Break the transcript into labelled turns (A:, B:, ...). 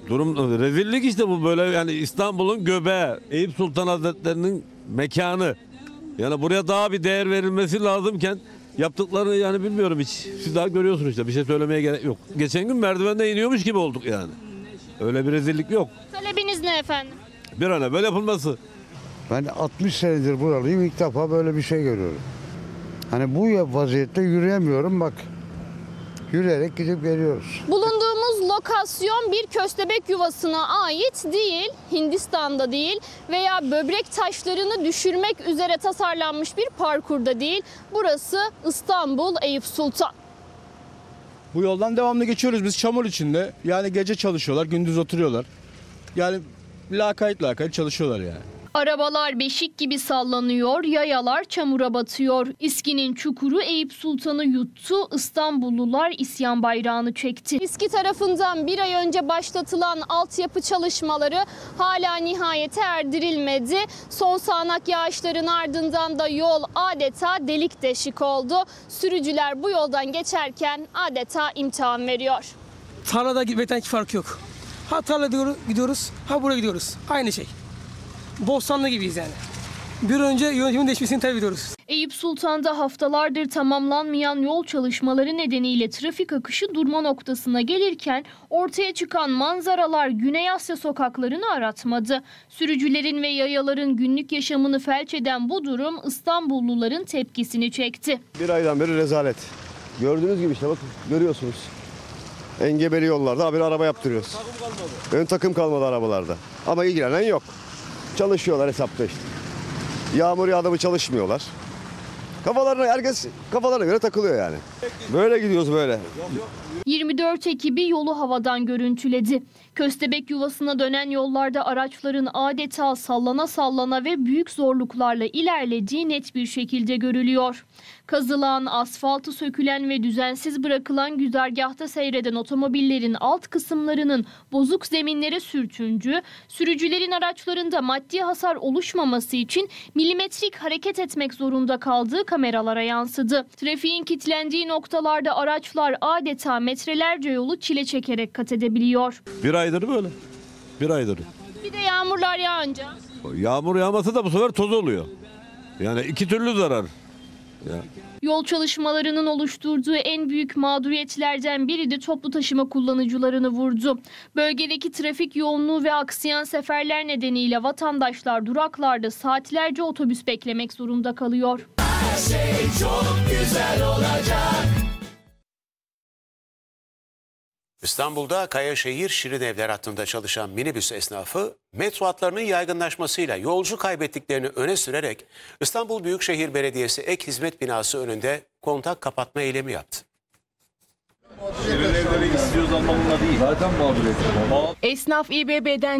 A: Durum rezillik işte bu, böyle yani İstanbul'un göbeği, Eyüp Sultan Hazretleri'nin mekanı. Yani buraya daha bir değer verilmesi lazımken yaptıklarını yani bilmiyorum hiç. Siz daha görüyorsunuz işte, bir şey söylemeye gerek yok. Geçen gün merdivenden iniyormuş gibi olduk yani. Öyle bir rezillik yok.
B: Talebiniz ne efendim?
A: Bir an evvel yapılması.
C: Ben 60 senedir buralıyım, ilk defa böyle bir şey görüyorum. Hani bu vaziyette yürüyemiyorum bak. Yürüyerek gidip geliyoruz.
B: Bulunduğumuz lokasyon bir köstebek yuvasına ait değil, Hindistan'da değil veya böbrek taşlarını düşürmek üzere tasarlanmış bir parkurda değil. Burası İstanbul Eyüp Sultan.
D: Bu yoldan devamlı geçiyoruz biz çamur içinde. Yani gece çalışıyorlar, gündüz oturuyorlar. Yani lakayt çalışıyorlar yani.
B: Arabalar beşik gibi sallanıyor, yayalar çamura batıyor. İSKİ'nin çukuru Eyüp Sultan'ı yuttu, İstanbullular isyan bayrağını çekti. İSKİ tarafından bir ay önce başlatılan altyapı çalışmaları hala nihayete erdirilmedi. Son sağanak yağışların ardından da yol adeta delik deşik oldu. Sürücüler bu yoldan geçerken adeta imtihan veriyor.
E: Tarlada gitmekten hiç fark yok. Ha tarlada gidiyoruz, ha buraya gidiyoruz. Aynı şey. Bostanlı gibiyiz yani. Bir önce yönetimin değişmesini talep ediyoruz.
B: Eyüp Sultan'da haftalardır tamamlanmayan yol çalışmaları nedeniyle trafik akışı durma noktasına gelirken ortaya çıkan manzaralar Güney Asya sokaklarını aratmadı. Sürücülerin ve yayaların günlük yaşamını felç eden bu durum İstanbulluların tepkisini çekti.
F: Bir aydan beri rezalet. Gördüğünüz gibi işte bakın, görüyorsunuz. Engebeli yollarda habire araba yaptırıyoruz. Ön takım kalmadı arabalarda. Ama ilgilenen yok. Çalışıyorlar hesapta işte. Yağmur yağdı mı çalışmıyorlar. Herkes kafalarına göre takılıyor yani. Böyle gidiyoruz böyle.
B: 24 ekibi yolu havadan görüntüledi. Köstebek yuvasına dönen yollarda araçların adeta sallana sallana ve büyük zorluklarla ilerlediği net bir şekilde görülüyor. Kazılan, asfaltı sökülen ve düzensiz bırakılan güzergahta seyreden otomobillerin alt kısımlarının bozuk zeminlere sürtündüğü, sürücülerin araçlarında maddi hasar oluşmaması için milimetrik hareket etmek zorunda kaldığı kameralara yansıdı. Trafiğin kilitlendiği noktalarda araçlar adeta metrelerce yolu çile çekerek kat edebiliyor.
A: Bir aydır böyle. Bir aydır.
B: Bir de yağmurlar yağınca.
A: Yağmur yağması da bu sefer toz oluyor. Yani iki türlü zarar. Ya.
B: Yol çalışmalarının oluşturduğu en büyük mağduriyetlerden biri de toplu taşıma kullanıcılarını vurdu. Bölgedeki trafik yoğunluğu ve aksayan seferler nedeniyle vatandaşlar duraklarda saatlerce otobüs beklemek zorunda kalıyor.
G: Her şey çok güzel olacak.
H: İstanbul'da Kayaşehir Şirin Evler hattında çalışan minibüs esnafı metro hatlarının yaygınlaşmasıyla yolcu kaybettiklerini öne sürerek İstanbul Büyükşehir Belediyesi ek hizmet binası önünde kontak kapatma eylemi yaptı.
I: Şirin evleri istiyoruz anlamında değil. Zaten mağduriyet.
J: Esnaf İBB'den